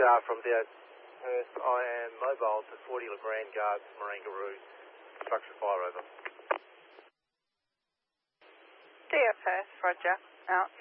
radar from the Perth. I am mobile to 40 LeGrand Guards, Marangaroo. Structure fire over. DFS, roger. Out.